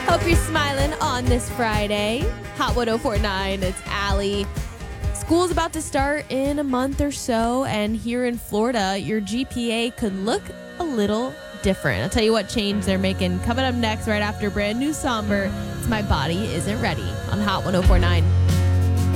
Hope you're smiling on this Friday. Hot 1049, it's Allie. School's about to start in a month or so, and here in Florida, your GPA could look a little different. I'll tell you what change they're making coming up next, right after brand new Somber. It's My Body Isn't Ready on Hot 1049.